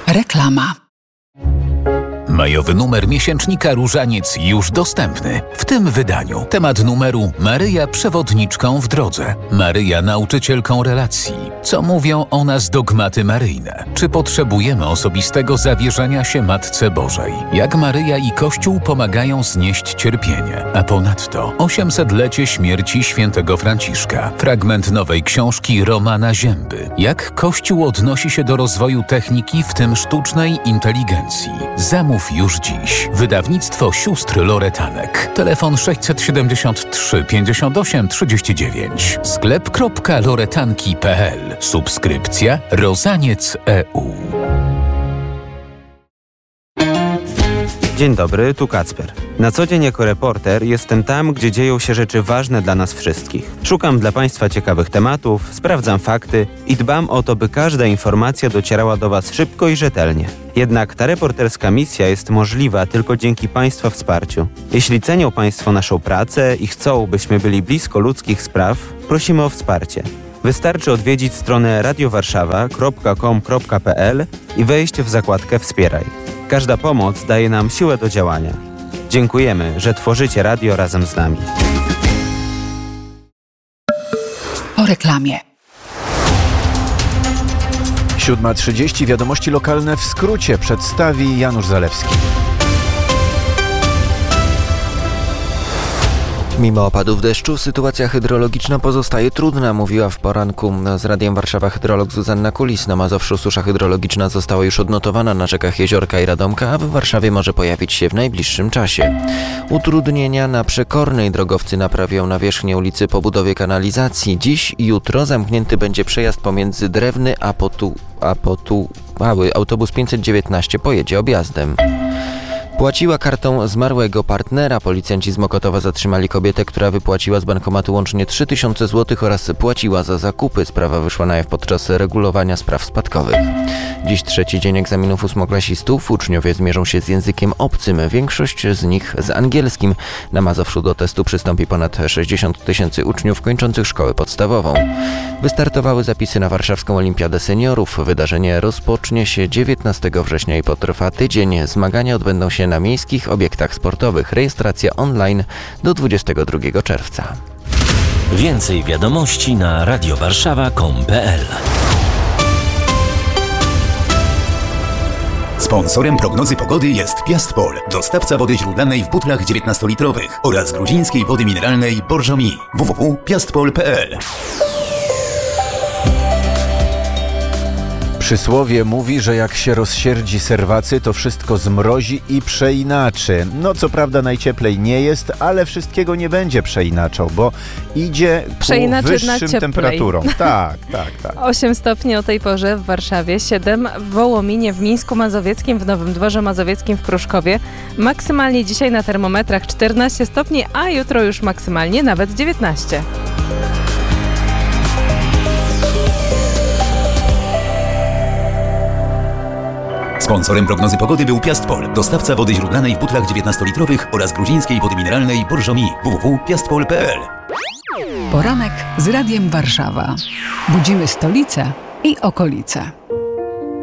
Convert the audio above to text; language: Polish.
Reklama. Majowy numer miesięcznika Różaniec już dostępny. W tym wydaniu temat numeru: Maryja przewodniczką w drodze. Maryja nauczycielką relacji. Co mówią o nas dogmaty maryjne? Czy potrzebujemy osobistego zawierzenia się Matce Bożej? Jak Maryja i Kościół pomagają znieść cierpienie? A ponadto 800-lecie śmierci świętego Franciszka. Fragment nowej książki Romana Zięby. Jak Kościół odnosi się do rozwoju techniki, w tym sztucznej inteligencji? Zamów już dziś. Wydawnictwo Sióstr Loretanek. Telefon 673 58 39. Sklep.loretanki.pl. Subskrypcja Rozaniec EU. Dzień dobry, tu Kacper. Na co dzień jako reporter jestem tam, gdzie dzieją się rzeczy ważne dla nas wszystkich. Szukam dla Państwa ciekawych tematów, sprawdzam fakty i dbam o to, by każda informacja docierała do Was szybko i rzetelnie. Jednak ta reporterska misja jest możliwa tylko dzięki Państwa wsparciu. Jeśli cenią Państwo naszą pracę i chcą, byśmy byli blisko ludzkich spraw, prosimy o wsparcie. Wystarczy odwiedzić stronę radiowarszawa.com.pl i wejść w zakładkę Wspieraj. Każda pomoc daje nam siłę do działania. Dziękujemy, że tworzycie radio razem z nami. Po reklamie. 7:30 wiadomości lokalne w skrócie przedstawi Janusz Zalewski. Mimo opadów deszczu sytuacja hydrologiczna pozostaje trudna, mówiła w poranku z Radiem Warszawa hydrolog Zuzanna Kulis. Na Mazowszu susza hydrologiczna została już odnotowana na rzekach Jeziorka i Radomka, a w Warszawie może pojawić się w najbliższym czasie. Utrudnienia na Przekornej. Drogowcy naprawią nawierzchnię ulicy po budowie kanalizacji. Dziś i jutro zamknięty będzie przejazd pomiędzy Drewny a Potułały. Autobus 519 pojedzie objazdem. Płaciła kartą zmarłego partnera. Policjanci z Mokotowa zatrzymali kobietę, która wypłaciła z bankomatu łącznie 3000 zł oraz płaciła za zakupy. Sprawa wyszła na jaw podczas regulowania spraw spadkowych. Dziś trzeci dzień egzaminów ósmoklasistów. Uczniowie zmierzą się z językiem obcym. Większość z nich z angielskim. Na Mazowszu do testu przystąpi ponad 60 000 uczniów kończących szkołę podstawową. Wystartowały zapisy na Warszawską Olimpiadę Seniorów. Wydarzenie rozpocznie się 19 września i potrwa tydzień. Zmagania odbędą się na miejskich obiektach sportowych. Rejestracja online do 22 czerwca. Więcej wiadomości na radiowarszawa.com.pl. Sponsorem prognozy pogody jest Piastpol, dostawca wody źródlanej w butlach 19-litrowych oraz gruzińskiej wody mineralnej Borżomi. www.piastpol.pl. Przysłowie mówi, że jak się rozsierdzi serwacy, to wszystko zmrozi i przeinaczy. No co prawda najcieplej nie jest, ale wszystkiego nie będzie przeinaczał, bo idzie ku wyższym temperaturom. Tak. 8 stopni o tej porze w Warszawie, 7 w Wołominie, w Mińsku Mazowieckim, w Nowym Dworze Mazowieckim, w Pruszkowie. Maksymalnie dzisiaj na termometrach 14 stopni, a jutro już maksymalnie nawet 19. Sponsorem prognozy pogody był Piastpol, dostawca wody źródlanej w butlach 19-litrowych oraz gruzińskiej wody mineralnej Borżomi. www.piastpol.pl. Poranek z Radiem Warszawa. Budzimy stolicę i okolice.